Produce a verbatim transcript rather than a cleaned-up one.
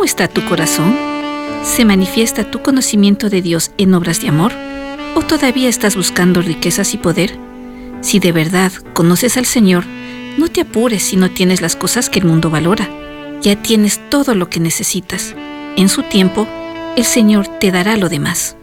está tu corazón? ¿Se manifiesta tu conocimiento de Dios en obras de amor? ¿O todavía estás buscando riquezas y poder? Si de verdad conoces al Señor, no te apures si no tienes las cosas que el mundo valora. Ya tienes todo lo que necesitas. En su tiempo, el Señor te dará lo demás.